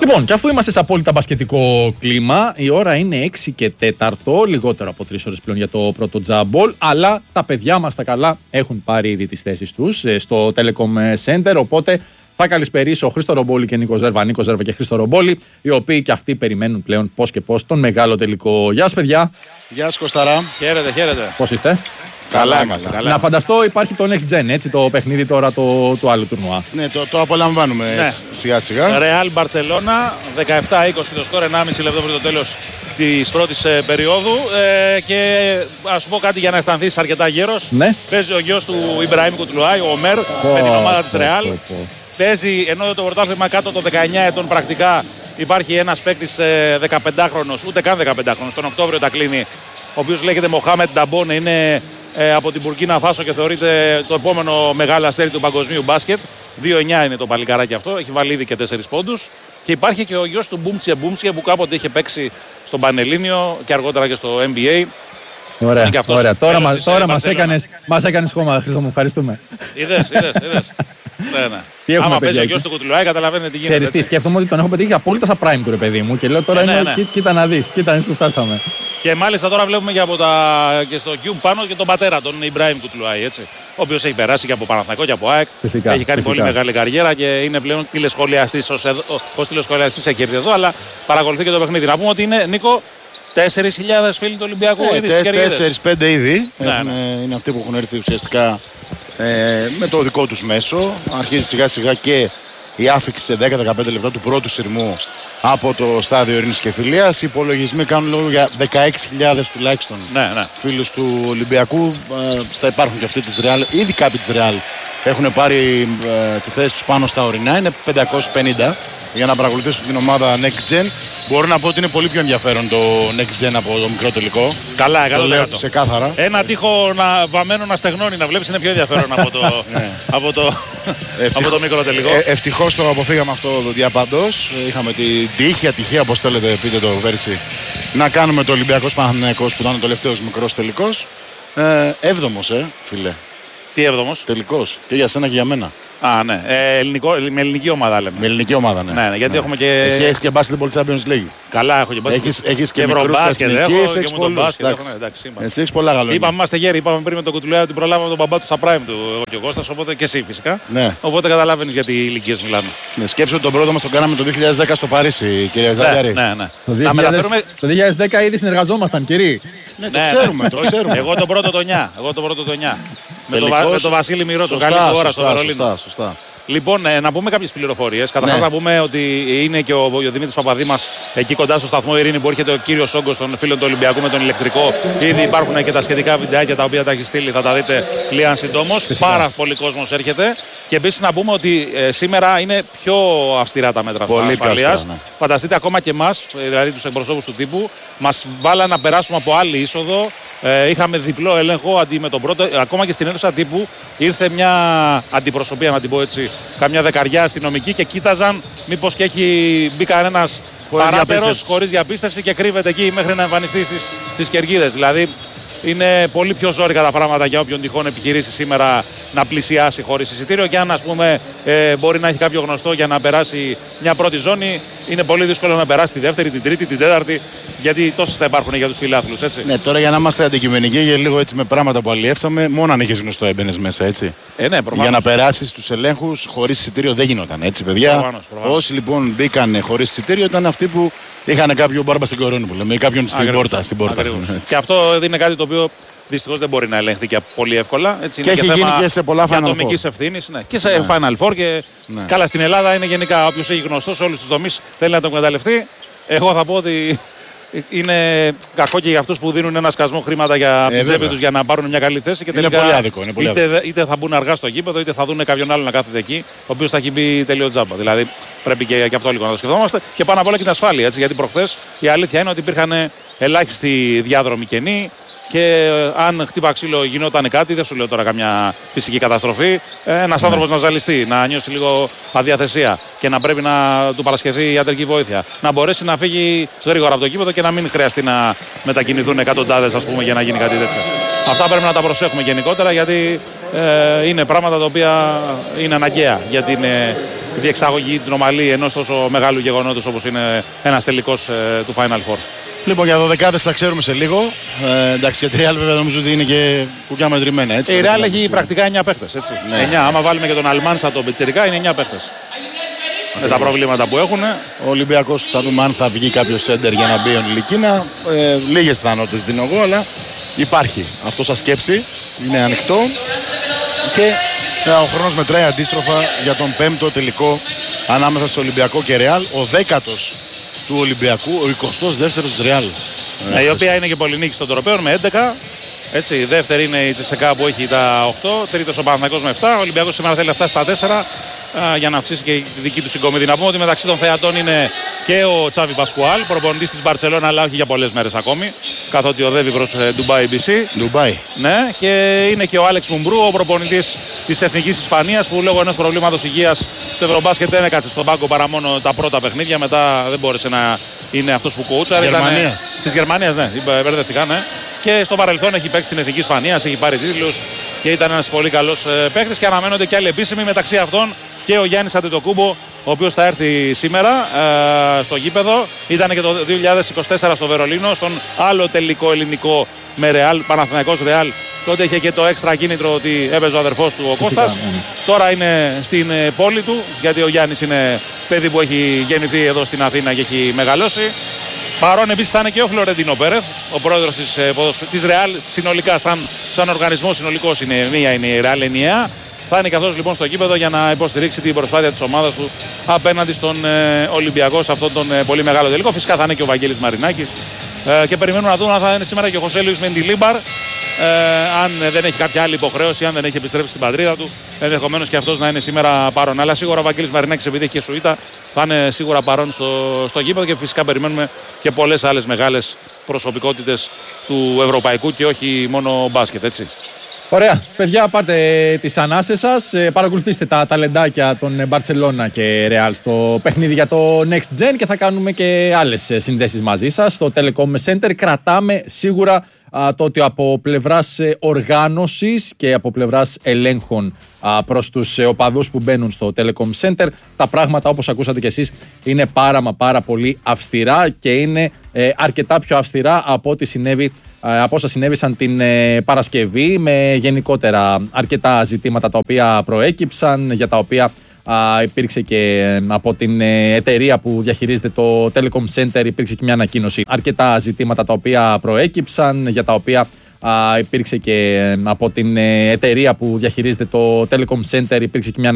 Λοιπόν, και αφού είμαστε σε απόλυτα μπασκετικό κλίμα, η ώρα είναι 6 και 4, λιγότερο από 3 ώρες πλέον για το πρώτο τζάμπολ. Αλλά τα παιδιά μας τα καλά έχουν πάρει ήδη τις θέσεις τους στο Telecom Center. Οπότε θα καλησπερίσω Χρήστο Ρομπόλη και Νίκο Ζέρβα. Νίκο Ζέρβα και Χρήστο Ρομπόλη, οι οποίοι και αυτοί περιμένουν πλέον πώς και πώς τον μεγάλο τελικό. Γεια σας, παιδιά. Γεια σας, Κωσταρά. Χαίρετε, χαίρετε. Πώς είστε? Καλά είμαστε. Να φανταστώ υπάρχει το Next Gen, έτσι, το παιχνίδι τώρα του άλλου τουρνουά. Ναι, το απολαμβάνουμε Ναι. σιγά σιγά. Real Barcelona, 17-20 το σκορ, 1,5 λεπτό πριν το τέλος της πρώτης περίοδου. Και ας σου πω κάτι για να αισθανθείς αρκετά γέρος. Ναι. Παίζει ο γιος του Ιμπραήμ Κουτλουάη, ο Ομέρ, με την ομάδα της Real. Παίζει, ενώ το πρωτάθλημα κάτω των 19 ετών πρακτικά, υπάρχει ένας παίκτης 15χρονος, ούτε καν 15χρονος, τον Οκτώβριο τα κλείνει, ο οποίος λέγεται Μοχάμετ Νταμπόνε, είναι από την Μπουρκίνα Φάσο και θεωρείται το επόμενο μεγάλο αστέρι του παγκοσμίου μπάσκετ. 2-9 είναι το παλικάράκι αυτό, έχει βάλει ήδη και 4 πόντους. Και υπάρχει και ο γιος του Μπούμτσια που κάποτε είχε παίξει στον Πανελλήνιο και αργότερα και στο NBA. Ωραία, ωραία. Τώρα μας έκανες χώμα, Χρήστο μου, ευχαριστούμε. Είδες. Ναι. Τι έχουμε, άμα παιδιά, παίζει ο γιος του Κουτουλουάη, καταλαβαίνετε τι γίνεται. Ξέρεις τι, σκέφτομαι ότι τον έχω πετύχει απόλυτα στα prime του, ρε παιδί μου. Και λέω τώρα Ναι. κοίτα να δεις, κοίτα που φτάσαμε. Και μάλιστα τώρα βλέπουμε και στο Cube πάνω και τον πατέρα, τον Ιμπραήμ Κουτλουάη, έτσι. Ο οποίος έχει περάσει και από Παναθηναϊκό και από ΑΕΚ. Έχει κάνει πολύ μεγάλη καριέρα και είναι πλέον τηλεσχολιαστής. Ως τηλεσχολιαστής έχει έρθει εδώ, αλλά παρακολουθεί και το παιχνίδι. Να πούμε ότι είναι, Νίκο, 4.000 φίλοι του Ολυμπιακού ήδη στις κερκίδες. 4-5 ήδη. Ναι. Είναι αυτοί που έχουν έρθει ουσιαστικά με το δικό τους μέσο. Αρχίζει σιγά σιγά και η άφηξη σε 10-15 λεπτά του πρώτου σειρμού από το στάδιο Ειρήνης και Φιλίας. Οι υπολογισμοί κάνουν λόγο για 16.000 τουλάχιστον φίλους του Ολυμπιακού. Θα υπάρχουν και αυτοί της Real. Ήδη κάποιοι της Real έχουν πάρει τη θέση τους πάνω στα ορεινά. Είναι 550 για να παρακολουθήσουν την ομάδα Next Gen. Μπορώ να πω ότι είναι πολύ πιο ενδιαφέρον το Next Gen από το μικρό τελικό. Καλά, 100%. Το λέω ξεκάθαρα. Ένα τείχο βαμμένο να στεγνώνει, να βλέπεις, είναι πιο ενδιαφέρον από το μικρό τελικό. Ευτυχώς το αποφύγαμε αυτό διαπαντός. Είχαμε την τύχη, ατυχία, όπως θέλετε πείτε το πέρσι, να κάνουμε το Ολυμπιακός Παναθηναϊκός που ήταν ο τελευταίος μικρός τελικός. 7ος, φίλε. Τι 7ος? Τελικός. Και για σένα και για μένα. Α, ναι. Με ελληνική ομάδα λέμε. Με ελληνική ομάδα, ναι. Ναι, γιατί έχουμε και. Εσύ έχεις και Basketball Champions League. Καλά, έχω και Basketball. Έχεις και Ευρωμπάσκετ, έχεις πολλούς. Εσύ έχεις πολλά γαλλονία. Είπαμε, είμαστε γέροι. Είπαμε πριν με τον Κουτουλέα ότι προλάβαμε τον μπαμπά του στα prime του, εγώ και ο Κώστας, οπότε και εσύ φυσικά. Ναι. Οπότε καταλαβαίνεις γιατί οι ηλικίες μιλάμε. Ναι, σκέψου ότι τον πρώτο μας τον κάναμε το 2010 στο Παρίσι, κυρία Ζαγιαρή. Ναι. Το 2010 ήδη συνεργαζόμασταν, κύριοι. Ναι, το ξέρουμε. Εγώ τον πρώτο το 9. Με τον Βασίλη Μυρό, τον καλή ώρα στο Βερολίνο. Σωστά. Λοιπόν, να πούμε κάποιες πληροφορίες. Καταρχάς, να πούμε ότι είναι και ο Δημήτρης Παπαδήμας εκεί κοντά στο σταθμό Ειρήνη που έρχεται ο κύριος όγκος των φίλων του Ολυμπιακού με τον ηλεκτρικό. Ήδη υπάρχουν και τα σχετικά βιντεάκια τα οποία τα έχει στείλει, θα τα δείτε λίγαν συντόμως. Πάρα πολύ κόσμος έρχεται. Και επίσης να πούμε ότι σήμερα είναι πιο αυστηρά τα μέτρα ασφαλείας. Ναι. Φανταστείτε ακόμα και εμάς, δηλαδή τους εκπροσώπους του τύπου, μας βάλαν να περάσουμε από άλλη είσοδο. Είχαμε διπλό έλεγχο αντί με τον πρώτο. Ακόμα και στην αίθουσα τύπου ήρθε μια αντιπροσωπεία, να την πω έτσι, καμιά δεκαριά αστυνομικοί και κοίταζαν μήπως και έχει μπει κανένας παράτερος χωρίς διαπίστευση και κρύβεται εκεί μέχρι να εμφανιστεί στις κερκίδες. Δηλαδή είναι πολύ πιο ζόρικα τα πράγματα για όποιον τυχόν επιχειρήσει σήμερα να πλησιάσει χωρίς εισιτήριο. Και αν ας πούμε μπορεί να έχει κάποιο γνωστό για να περάσει μια πρώτη ζώνη, είναι πολύ δύσκολο να περάσει τη δεύτερη, την τρίτη, την τέταρτη, γιατί τόσες θα υπάρχουν για τους φιλάθλους, έτσι. Ναι, τώρα για να είμαστε αντικειμενικοί και λίγο έτσι με πράγματα που αλλιεύσαμε, μόνο αν έχεις γνωστό έμπαινες μέσα, έτσι. Ναι, προφανώς. Για να περάσεις τους ελέγχους χωρίς εισιτήριο δεν γινόταν, έτσι, παιδιά. Προφανώς. Όσοι λοιπόν μπήκαν χωρίς εισιτήριο ήταν αυτοί που είχαν κάποιο μπάρμπα στην κορώνη που λέμε, ή κάποιον στην πόρτα. Και αυτό είναι κάτι το οποίο δυστυχώς δεν μπορεί να ελέγχει και πολύ εύκολα. Έτσι, και είναι έχει γίνει και σε πολλά Final Four. Ατομικής ευθύνης, ναι. Και σε Final Four. Και καλά, στην Ελλάδα είναι γενικά όποιος έχει γνωστό σε όλους τους τομείς θέλει να τον εκμεταλλευτεί. Εγώ θα πω ότι είναι κακό και για αυτούς που δίνουν ένα σκασμό χρήματα για την τσέπη τους για να πάρουν μια καλή θέση. Και τελικά πολύ άδικο. Είτε θα μπουν αργά στο γήπεδο, είτε θα δουν κάποιον άλλο να κάθεται εκεί, ο οποίος θα έχει μπει τελείω τζάμπα. Δηλαδή πρέπει και αυτό λίγο να το σκεφτόμαστε. Και πάνω απ' όλα και την ασφάλεια. Έτσι, γιατί προχθές η αλήθεια είναι ότι υπήρχαν ελάχιστοι διάδρομοι κενοί. Και αν χτύπα ξύλο γινόταν κάτι, δεν σου λέω τώρα καμιά φυσική καταστροφή, ένας άνθρωπος να ζαλιστεί, να νιώσει λίγο αδιαθεσία και να πρέπει να του παρασχεθεί ιατρική βοήθεια. Να μπορέσει να φύγει γρήγορα από το κήπεδο και να μην χρειαστεί να μετακινηθούν εκατοντάδες, ας πούμε, για να γίνει κάτι τέτοιο. Αυτά πρέπει να τα προσέχουμε γενικότερα, γιατί είναι πράγματα τα οποία είναι αναγκαία για την διεξαγωγή την ομαλή ενός τόσο μεγάλου γεγονότος όπως είναι ένας τελικός του Final Four. Λοιπόν, για δωδεκάδες θα ξέρουμε σε λίγο. Εντάξει, για τη Real βέβαια νομίζω ότι είναι και κουκιά μετρημένα. Έτσι, η Real έχει πρακτικά 9 παίχτες. Ναι. 9, άμα βάλουμε και τον Αλμάνσα τον Πετσερικά, είναι 9 παίχτες. Με τα προβλήματα που έχουν. Ο Ολυμπιακός θα δούμε αν θα βγει κάποιο σέντερ για να μπει ο Νιλικίνα. Λίγες πιθανότητες δίνω εγώ, αλλά υπάρχει αυτό σαν σκέψη. Είναι ανοιχτό. Και ο χρόνος μετράει αντίστροφα για τον 5ο τελικό ανάμεσα στο Ολυμπιακό και Real. Ο 10ος του Ολυμπιακού, ο 22ος της Real. Η οποία είναι και πολυνίκης των τροπέων με 11. Έτσι, η δεύτερη είναι η Τσεσεκά που έχει τα 8. Τρίτος ο Παναθηναϊκός με 7. Ο Ολυμπιακός σήμερα θέλει να φτάσει στα 4 για να αυξήσει και τη δική του συγκομιδή. Να πούμε ότι μεταξύ των θεατών είναι και ο Τσάβι Πασκουάλ, προπονητής της Μπαρσελόνα, αλλά όχι για πολλές μέρες ακόμη, καθότι οδεύει προς Ντουμπάι BC. Ντουμπάι. Ναι, και είναι και ο Άλεξ Μουμπρού, ο προπονητής της Εθνικής Ισπανίας, που λόγω ενός προβλήματος υγείας στο Ευρωμπάσκετ δεν έκατσε στον πάγκο παρά μόνο τα πρώτα παιχνίδια. Μετά δεν μπόρεσε να είναι αυτός που κόουτσαρε. Της Γερμανίας, ναι, μπερδευτικά, ναι. Και στο παρελθόν έχει παίξει στην Εθνική Ισπανίας, έχει πάρει τίτλους και ήταν ένας πολύ καλός παίκτης. Και αναμένονται και άλλοι επίσημοι, μεταξύ αυτών και ο Γιάννης Αντετοκούμπο, ο οποίος θα έρθει σήμερα στο γήπεδο. Ήταν και το 2024 στο Βερολίνο, στον άλλο τελικό ελληνικό με Ρεάλ, Παναθηναϊκός Ρεάλ. Τότε είχε και το έξτρα κίνητρο ότι έπαιζε ο αδερφός του ο Κώστας. Τώρα είναι στην πόλη του, γιατί ο Γιάννης είναι παιδί που έχει γεννηθεί εδώ στην Αθήνα και έχει μεγαλώσει. Παρόν επίσης θα είναι και ο Φλωρεντίνο Πέρεθ, ο πρόεδρος της Ρεάλ, συνολικά σαν οργανισμό συνολικός είναι μία, είναι η Ρεάλ ενιαία. Θα είναι καθώς λοιπόν στο γήπεδο για να υποστηρίξει την προσπάθεια της ομάδας του απέναντι στον Ολυμπιακό σε αυτόν τον πολύ μεγάλο τελικό. Φυσικά θα είναι και ο Βαγγέλης Μαρινάκης και περιμένουμε να δούμε αν θα είναι σήμερα και ο Χωσέλιος Μεντιλίμπαρ, αν δεν έχει κάποια άλλη υποχρέωση, αν δεν έχει επιστρέψει στην πατρίδα του, ενδεχομένως και αυτός να είναι σήμερα παρόν. Αλλά σίγουρα ο Βαγγέλης Μαρινάκης, επειδή έχει και σουίτα, θα είναι σίγουρα παρόν στο γήπεδο και φυσικά περιμένουμε και πολλές άλλες μεγάλες προσωπικότητες του ευρωπαϊκού και όχι μόνο μπάσκετ, έτσι. Ωραία. Παιδιά, πάρτε τις ανάσες σας. Παρακολουθήστε τα ταλεντάκια των Μπαρτσελώνα και Ρεάλ στο παιχνίδι για το Next Gen και θα κάνουμε και άλλες συνδέσεις μαζί σας. Στο Telecom Center κρατάμε σίγουρα το ότι από πλευράς οργάνωσης και από πλευράς ελέγχων προς τους οπαδούς που μπαίνουν στο Telecom Center, τα πράγματα, όπως ακούσατε κι εσείς, είναι πάρα πολύ αυστηρά και είναι αρκετά πιο αυστηρά από ό,τι συνέβη, από όσα συνέβησαν την Παρασκευή, με γενικότερα αρκετά ζητήματα τα οποία προέκυψαν, για τα οποία υπήρξε και από την εταιρεία που διαχειρίζεται το Telecom Center υπήρξε και μια ανακοίνωση. Αρκετά ζητήματα τα οποία προέκυψαν, για τα οποία υπήρξε και από την εταιρεία που διαχειρίζεται το Telecom Center υπήρξε και μια